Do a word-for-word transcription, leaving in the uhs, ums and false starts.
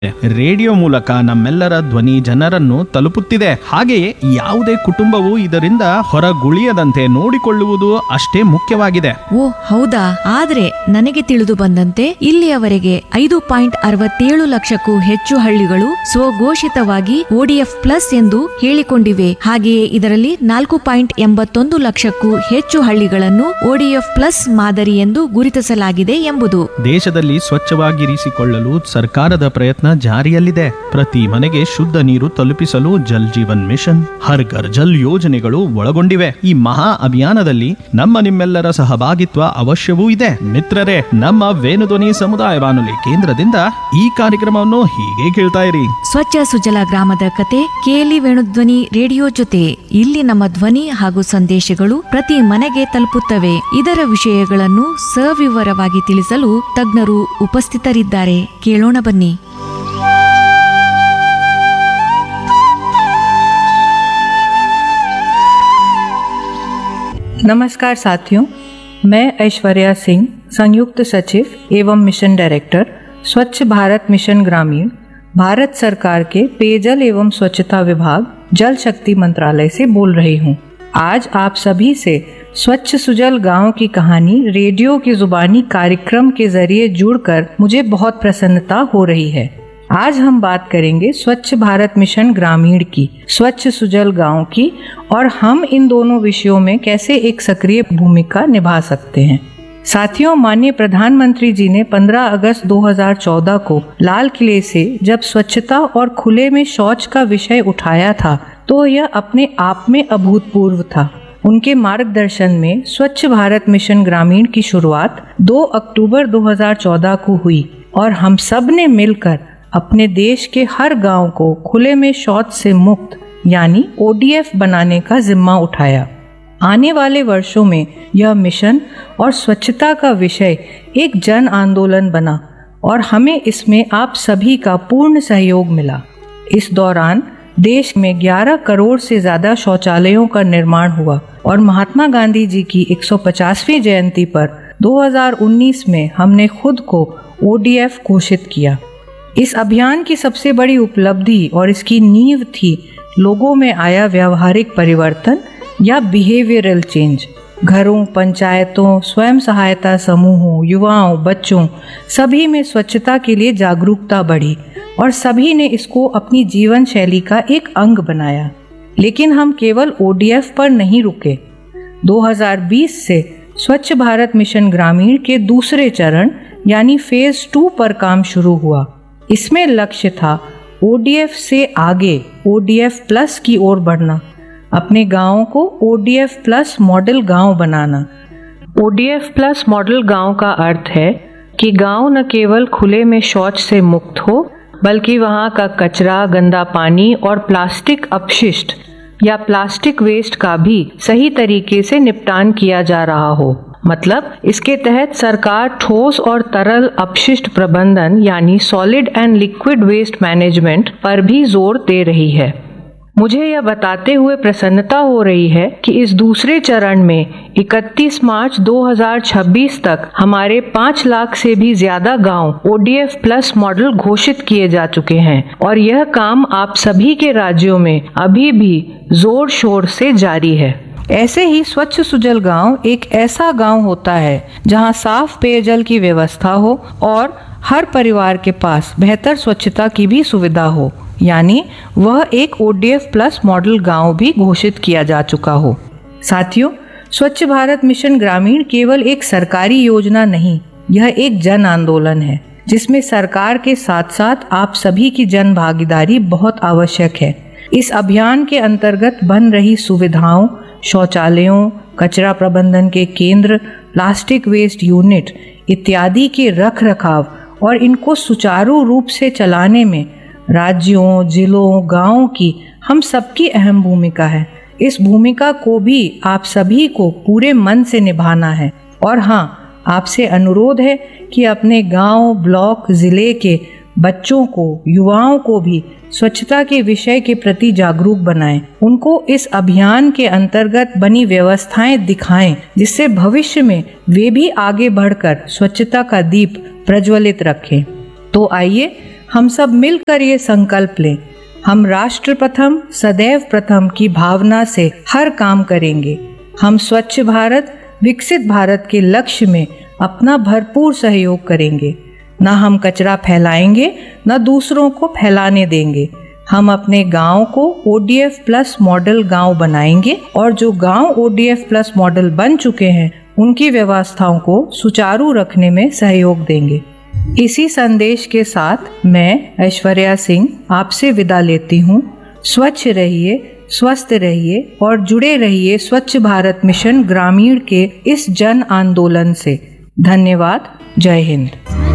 Radio ಮೂಲಕ ನಮ್ಮೆಲ್ಲರ ಧ್ವನಿ ಜನರನ್ನು ತಲುಪುತ್ತಿದೆ. ಹಾಗೆಯೇ ಯಾವುದೇ ಕುಟುಂಬವು ಇದರಿಂದ ಹೊರಗುಳಿಯದಂತೆ ನೋಡಿಕೊಳ್ಳುವುದು ಅಷ್ಟೇ ಮುಖ್ಯವಾಗಿದೆ. ಓ ಹೌದಾ? ಆದ್ರೆ ನನಗೆ ತಿಳಿದು ಬಂದಂತೆ ಇಲ್ಲಿಯವರೆಗೆ ಐದು ಪಾಯಿಂಟ್ ಅರವತ್ತೇಳು ಲಕ್ಷಕ್ಕೂ ಹೆಚ್ಚು ಹಳ್ಳಿಗಳು ಸ್ವಘೋಷಿತವಾಗಿ ಒಡಿಎಫ್ ಪ್ಲಸ್ ಎಂದು ಹೇಳಿಕೊಂಡಿವೆ. ಹಾಗೆಯೇ ಇದರಲ್ಲಿ ನಾಲ್ಕು ಪಾಯಿಂಟ್ ಎಂಬತ್ತೊಂದು ಲಕ್ಷಕ್ಕೂ ಹೆಚ್ಚು ಹಳ್ಳಿಗಳನ್ನು ಒಡಿಎಫ್ ಪ್ಲಸ್ ಮಾದರಿ ಎಂದು ಗುರುತಿಸಲಾಗಿದೆ ಎಂಬುದು. ದೇಶದಲ್ಲಿ ಸ್ವಚ್ಛವಾಗಿರಿಸಿಕೊಳ್ಳಲು ಸರ್ಕಾರದ ಪ್ರಯತ್ನ ಜಾರಿಯಲ್ಲಿದೆ. ಪ್ರತಿ ಮನೆಗೆ ಶುದ್ಧ ನೀರು ತಲುಪಿಸಲು ಜಲ್ ಜೀವನ್ ಮಿಷನ್, ಹರ್ ಘರ್ ಜಲ್ ಯೋಜನೆಗಳು ಒಳಗೊಂಡಿವೆ. ಈ ಮಹಾ ಅಭಿಯಾನದಲ್ಲಿ ನಮ್ಮ ನಿಮ್ಮೆಲ್ಲರ ಸಹಭಾಗಿತ್ವ ಅವಶ್ಯವೂ ಇದೆ. ಮಿತ್ರರೇ, ನಮ್ಮ ವೇಣುಧ್ವನಿ ಸಮುದಾಯ ಬಾನುಲಿ ಕೇಂದ್ರದಿಂದ ಈ ಕಾರ್ಯಕ್ರಮವನ್ನು ಹೀಗೆ ಕೇಳ್ತಾ ಇರಿ. ಸ್ವಚ್ಛ ಸುಜಲ ಗ್ರಾಮದ ಕತೆ ಕೇಳಿ ವೇಣುಧ್ವನಿ ರೇಡಿಯೋ ಜೊತೆ. ಇಲ್ಲಿ ನಮ್ಮ ಧ್ವನಿ ಹಾಗೂ ಸಂದೇಶಗಳು ಪ್ರತಿ ಮನೆಗೆ ತಲುಪುತ್ತವೆ. ಇದರ ವಿಷಯಗಳನ್ನು ಸವಿವರವಾಗಿ ತಿಳಿಸಲು ತಜ್ಞರು ಉಪಸ್ಥಿತರಿದ್ದಾರೆ. ಕೇಳೋಣ ಬನ್ನಿ. नमस्कार साथियों, मैं ऐश्वर्या सिंह, संयुक्त सचिव एवं मिशन डायरेक्टर स्वच्छ भारत मिशन ग्रामीण, भारत सरकार के पेयजल एवं स्वच्छता विभाग, जल शक्ति मंत्रालय से बोल रही हूँ। आज आप सभी से स्वच्छ सुजल गांव की कहानी रेडियो की जुबानी कार्यक्रम के जरिए जुड़कर मुझे बहुत प्रसन्नता हो रही है। आज हम बात करेंगे स्वच्छ भारत मिशन ग्रामीण की, स्वच्छ सुजल गांव की, और हम इन दोनों विषयों में कैसे एक सक्रिय भूमिका निभा सकते हैं। साथियों, माननीय प्रधानमंत्री जी ने पंद्रह अगस्त दो हज़ार चौदह को लाल किले से जब स्वच्छता और खुले में शौच का विषय उठाया था तो यह अपने आप में अभूतपूर्व था। उनके मार्गदर्शन में स्वच्छ भारत मिशन ग्रामीण की शुरुआत दो अक्टूबर दो हज़ार चौदह को हुई और हम सब ने मिलकर अपने देश के हर गांव को खुले में शौच से मुक्त यानी ओडीएफ बनाने का जिम्मा उठाया। आने वाले वर्षों में यह मिशन और स्वच्छता का विषय एक जन आंदोलन बना और हमें इसमें आप सभी का पूर्ण सहयोग मिला। इस दौरान देश में ग्यारह करोड़ से ज्यादा शौचालयों का निर्माण हुआ और महात्मा गांधी जी की एक सौ पचासवीं जयंती पर दो हज़ार उन्नीस में हमने खुद को ओडीएफ घोषित किया। इस अभियान की सबसे बड़ी उपलब्धि और इसकी नींव थी लोगों में आया व्यावहारिक परिवर्तन या बिहेवियरल चेंज। घरों, पंचायतों, स्वयं सहायता समूहों, युवाओं, बच्चों सभी में स्वच्छता के लिए जागरूकता बढ़ी और सभी ने इसको अपनी जीवन शैली का एक अंग बनाया। लेकिन हम केवल ओडीएफ पर नहीं रुके। दो हज़ार बीस से स्वच्छ भारत मिशन ग्रामीण के दूसरे चरण यानी फेज टू पर काम शुरू हुआ। इसमें लक्ष्य था ओडीएफ से आगे ओडीएफ प्लस की ओर बढ़ना, अपने गांवों को ओडीएफ प्लस मॉडल गांव बनाना। ओडीएफ प्लस मॉडल गांव का अर्थ है कि गांव न केवल खुले में शौच से मुक्त हो बल्कि वहां का कचरा, गंदा पानी और प्लास्टिक अपशिष्ट या प्लास्टिक वेस्ट का भी सही तरीके से निपटान किया जा रहा हो। मतलब इसके तहत सरकार ठोस और तरल अपशिष्ट प्रबंधन यानी solid and liquid waste management पर भी जोर दे रही है। मुझे यह बताते हुए प्रसन्नता हो रही है कि इस दूसरे चरण में इकतीस मार्च दो हज़ार छब्बीस तक हमारे पाँच लाख से भी ज्यादा गांव ओडीएफ प्लस मॉडल घोषित किए जा चुके हैं और यह काम आप सभी के राज्यों में अभी भी जोर शोर से जारी है। ऐसे ही स्वच्छ सुजल गांव एक ऐसा गांव होता है जहां साफ पेयजल की व्यवस्था हो और हर परिवार के पास बेहतर स्वच्छता की भी सुविधा हो, यानी वह एक ओडीएफ प्लस मॉडल गांव भी घोषित किया जा चुका हो। साथियों, स्वच्छ भारत मिशन ग्रामीण केवल एक सरकारी योजना नहीं, यह एक जन आंदोलन है जिसमें सरकार के साथ साथ आप सभी की जन भागीदारी बहुत आवश्यक है। इस अभियान के अंतर्गत बन रही सुविधाओं, शौचालयों, कचरा प्रबंधन के केंद्र, प्लास्टिक वेस्ट यूनिट इत्यादि के रख रखाव और इनको सुचारू रूप से चलाने में राज्यों, जिलों, गांवों की हम सबकी अहम भूमिका है। इस भूमिका को भी आप सभी को पूरे मन से निभाना है। और हाँ, आपसे अनुरोध है कि अपने गांव, ब्लॉक, जिले के बच्चों को, युवाओं को भी स्वच्छता के विषय के प्रति जागरूक बनाएं। उनको इस अभियान के अंतर्गत बनी व्यवस्थाएं दिखाएं जिससे भविष्य में वे भी आगे बढ़कर स्वच्छता का दीप प्रज्वलित रखें। तो आइए हम सब मिलकर ये संकल्प लें, हम राष्ट्र प्रथम सदैव प्रथम की भावना से हर काम करेंगे। हम स्वच्छ भारत विकसित भारत के लक्ष्य में अपना भरपूर सहयोग करेंगे। न हम कचरा फैलाएंगे, न दूसरों को फैलाने देंगे। हम अपने गांव को O D F plus model गांव बनाएंगे और जो गांव O D F plus model बन चुके हैं उनकी व्यवस्थाओं को सुचारू रखने में सहयोग देंगे। इसी संदेश के साथ मैं ऐश्वर्या सिंह आपसे विदा लेती हूँ। स्वच्छ रहिए, स्वस्थ रहिए और जुड़े रहिए स्वच्छ भारत मिशन ग्रामीण के इस जन आंदोलन से। धन्यवाद। जय हिंद।